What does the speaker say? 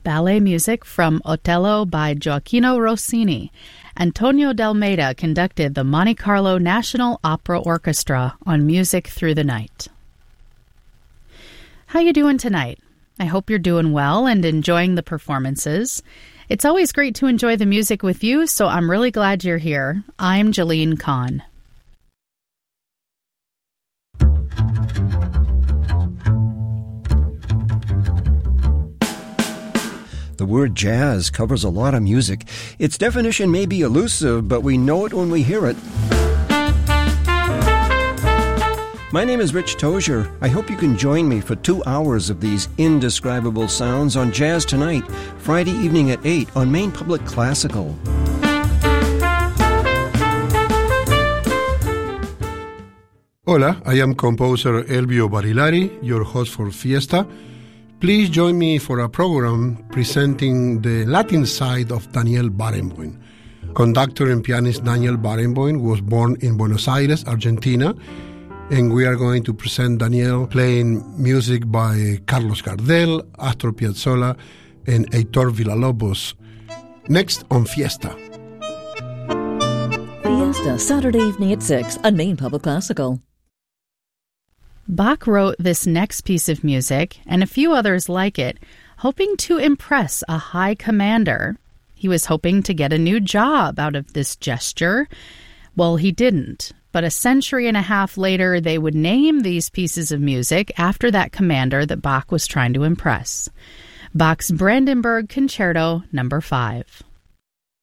ballet music from Otello by Gioacchino Rossini. Antonio D'Almeida conducted the Monte Carlo National Opera Orchestra on Music Through the Night. How you doing tonight? I hope you're doing well and enjoying the performances. It's always great to enjoy the music with you, so I'm really glad you're here. I'm Jalene Kahn. The word jazz covers a lot of music. Its definition may be elusive, but we know it when we hear it. My name is Rich Tozier. I hope you can join me for 2 hours of these indescribable sounds on Jazz Tonight, Friday evening at 8 on Maine Public Classical. Hola, I am composer Elvio Barilari, your host for Fiesta. Please join me for a program presenting the Latin side of Daniel Barenboim. Conductor and pianist Daniel Barenboim was born in Buenos Aires, Argentina, and we are going to present Daniel playing music by Carlos Gardel, Astor Piazzolla, and Heitor Villa-Lobos. Next on Fiesta. Fiesta, Saturday evening at 6 on Maine Public Classical. Bach wrote this next piece of music, and a few others like it, hoping to impress a high commander. He was hoping to get a new job out of this gesture. Well, he didn't, but a century and a half later, they would name these pieces of music after that commander that Bach was trying to impress. Bach's Brandenburg Concerto No. 5.